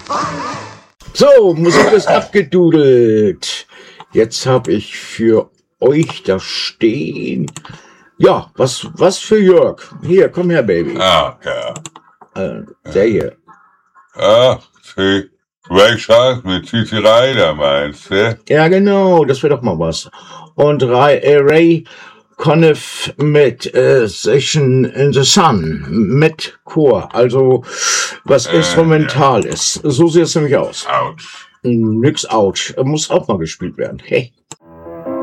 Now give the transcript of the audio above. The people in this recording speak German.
So, Musik ist abgedudelt. Jetzt habe ich für euch da stehen. Ja, was für Jörg? Hier, komm her, Baby. Ah, ja. Der hier. Ach, Ray Charles mit Cici Ryder, meinst du? Ja, genau, das wäre doch mal was. Und Ray Conniff mit Session in the Sun, mit Chor, also was Instrumentales. So sieht es nämlich aus. Autsch. Nix Autsch, muss auch mal gespielt werden. Hey.